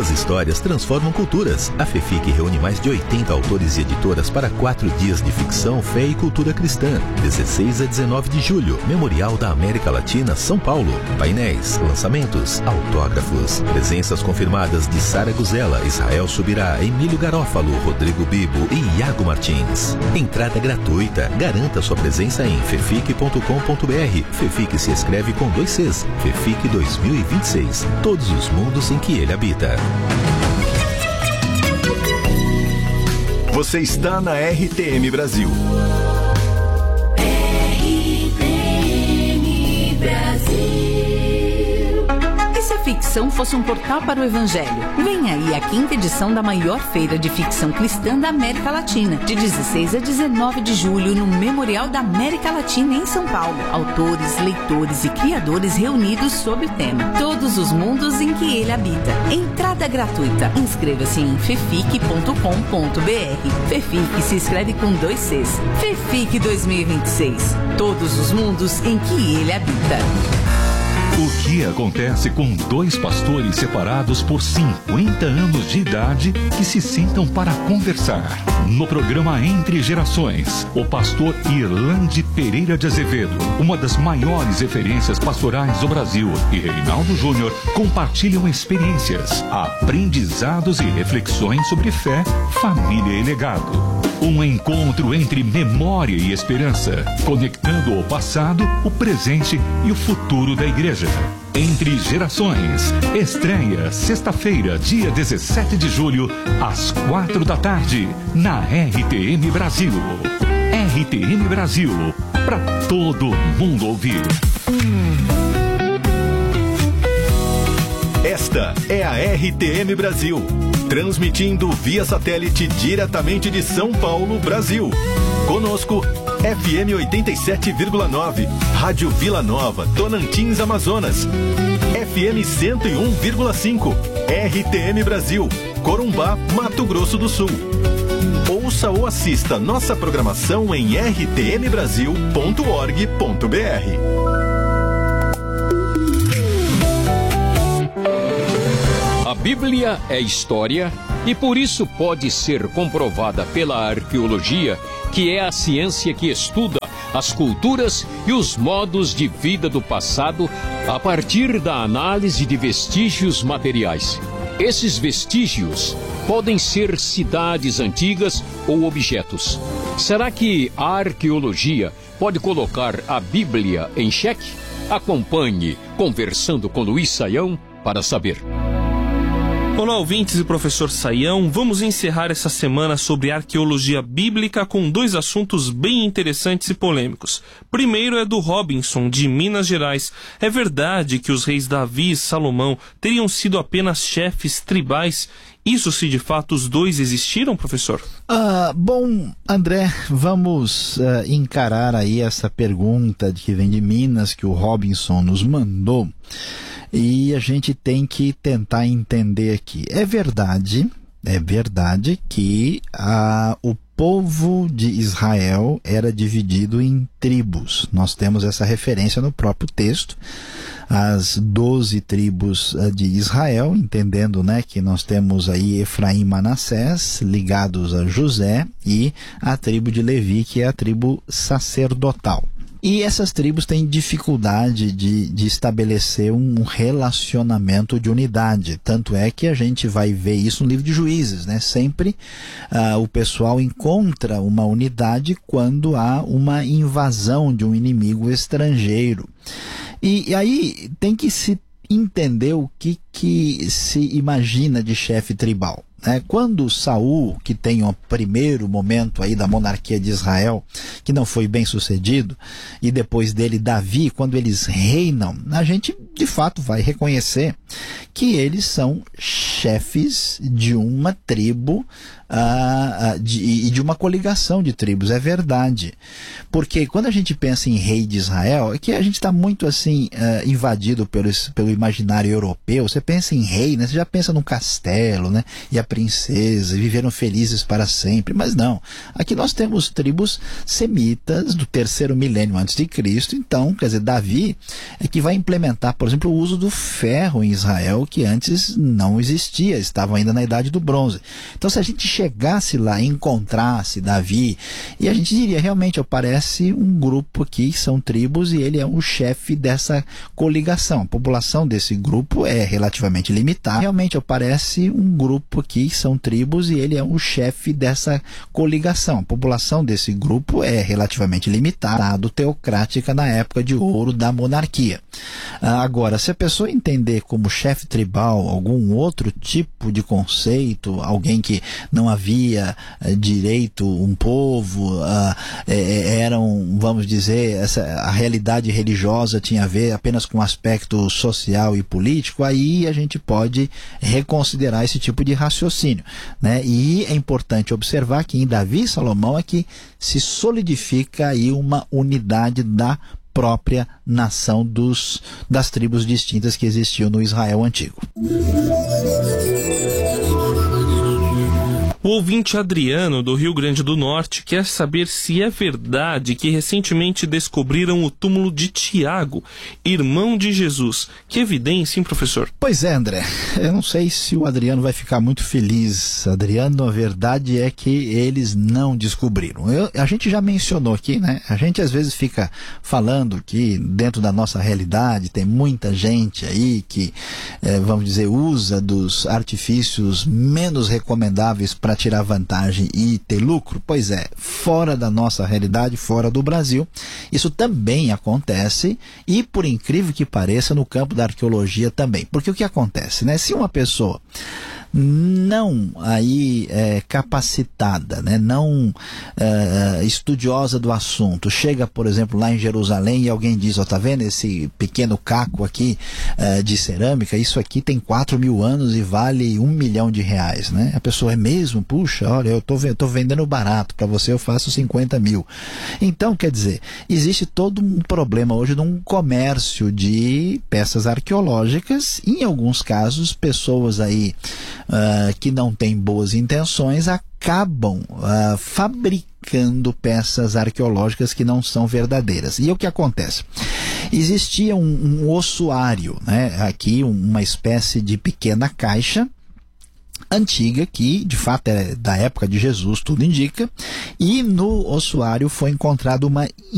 Boas histórias transformam culturas. A FEFIC reúne mais de 80 autores e editoras para 4 dias de ficção, fé e cultura cristã. 16 a 19 de julho, Memorial da América Latina, São Paulo. Painéis, lançamentos, autógrafos. Presenças confirmadas de Sara Guzella, Israel Subirá, Emílio Garófalo, Rodrigo Bibo e Iago Martins. Entrada gratuita. Garanta sua presença em fefic.com.br. FEFIC se escreve com 2 Cs. FEFIC 2026. Todos os mundos em que ele habita. Você está na RTM Brasil. RTM Brasil. E se a ficção fosse um portal para o Evangelho? Vem aí a 5ª edição da maior feira de ficção cristã da América Latina, de 16 a 19 de julho, no Memorial da América Latina, em São Paulo. Autores, leitores e criadores reunidos sob o tema Todos os mundos em que ele habita. Entrada gratuita. Inscreva-se em fefic.com.br. FEFIC se escreve com 2 Cs. FEFIC 2026. Todos os mundos em que ele habita. O que acontece com 2 pastores separados por 50 anos de idade que se sentam para conversar? No programa Entre Gerações, o pastor Irlande Pereira de Azevedo, uma das maiores referências pastorais do Brasil, e Reinaldo Júnior compartilham experiências, aprendizados e reflexões sobre fé, família e legado. Um encontro entre memória e esperança, conectando o passado, o presente e o futuro da igreja. Entre Gerações, estreia sexta-feira, dia 17 de julho, às 4 da tarde, na RTM Brasil. RTM Brasil, para todo mundo ouvir. Esta é a RTM Brasil, transmitindo via satélite diretamente de São Paulo, Brasil. Conosco, FM 87,9, Rádio Vila Nova, Tocantins, Amazonas. FM 101,5, RTM Brasil, Corumbá, Mato Grosso do Sul. Ouça ou assista nossa programação em rtmbrasil.org.br. A Bíblia é história e por isso pode ser comprovada pela arqueologia, que é a ciência que estuda as culturas e os modos de vida do passado a partir da análise de vestígios materiais. Esses vestígios podem ser cidades antigas ou objetos. Será que a arqueologia pode colocar a Bíblia em xeque? Acompanhe Conversando com Luiz Saião para saber. Olá, ouvintes e professor Saião. Vamos encerrar essa semana sobre arqueologia bíblica com 2 assuntos bem interessantes e polêmicos. Primeiro é do Robinson, de Minas Gerais. É verdade que os reis Davi e Salomão teriam sido apenas chefes tribais? Isso se de fato os 2 existiram, professor? Bom, André, vamos encarar aí essa pergunta que vem de Minas, que o Robinson nos mandou. E a gente tem que tentar entender aqui. É verdade que o povo de Israel era dividido em tribos. Nós temos essa referência no próprio texto. As 12 tribos de Israel, entendendo, né, que nós temos aí Efraim e Manassés ligados a José, e a tribo de Levi, que é a tribo sacerdotal. E essas tribos têm dificuldade de estabelecer um relacionamento de unidade. Tanto é que a gente vai ver isso no livro de Juízes, né? Sempre o pessoal encontra uma unidade quando há uma invasão de um inimigo estrangeiro. E aí tem que se entender o que se imagina de chefe tribal. Quando Saul, que tem o primeiro momento aí da monarquia de Israel, que não foi bem sucedido, e depois dele Davi, quando eles reinam, a gente de fato vai reconhecer que eles são chefes de uma tribo e de uma coligação de tribos. É verdade, porque quando a gente pensa em rei de Israel, é que a gente está muito assim invadido pelo imaginário europeu. Você pensa em rei, né? Você já pensa num castelo, né? E a princesa, e viveram felizes para sempre. Mas não, aqui nós temos tribos semitas do 3º milênio antes de Cristo. Então, quer dizer, Davi é que vai implementar, por exemplo, o uso do ferro em Israel, que antes não existia. existia, estavam ainda na Idade do Bronze. Então, se a gente chegasse lá e encontrasse Davi, e a gente diria, realmente aparece um grupo aqui, são tribos, e ele é o chefe dessa coligação. A população desse grupo é relativamente limitada. Realmente aparece um grupo aqui, são tribos, e ele é o chefe dessa coligação. A população desse grupo é relativamente limitada, teocrática na época de ouro da monarquia. Agora, se a pessoa entender como chefe tribal algum outro tipo de conceito, alguém que não havia direito um povo, eram, vamos dizer, a realidade religiosa tinha a ver apenas com o aspecto social e político, aí a gente pode reconsiderar esse tipo de raciocínio, né? E é importante observar que em Davi e Salomão é que se solidifica aí uma unidade da própria nação das tribos distintas que existiam no Israel antigo. O ouvinte Adriano, do Rio Grande do Norte, quer saber se é verdade que recentemente descobriram o túmulo de Tiago, irmão de Jesus. Que evidência, hein, professor? Pois é, André. Eu não sei se o Adriano vai ficar muito feliz. Adriano, a verdade é que eles não descobriram. A gente já mencionou aqui, né? A gente às vezes fica falando que dentro da nossa realidade tem muita gente aí que, vamos dizer, usa dos artifícios menos recomendáveis para tirar vantagem e ter lucro. Pois é, fora da nossa realidade, fora do Brasil, isso também acontece, e por incrível que pareça, no campo da arqueologia também. Porque o que acontece, né? Se uma pessoa não aí capacitada, né, não estudiosa do assunto, chega, por exemplo, lá em Jerusalém e alguém diz, tá vendo esse pequeno caco aqui de cerâmica, isso aqui tem 4.000 anos e vale R$1 milhão, né? A pessoa, é mesmo? Puxa, olha, eu tô vendendo barato, para você eu faço 50 mil. Então, quer dizer, existe todo um problema hoje de um comércio de peças arqueológicas, e em alguns casos, pessoas aí que não têm boas intenções acabam fabricando peças arqueológicas que não são verdadeiras. E o que acontece? Existia um ossuário, né? Aqui uma espécie de pequena caixa antiga, que de fato é da época de Jesus, tudo indica, e no ossuário foi encontrado uma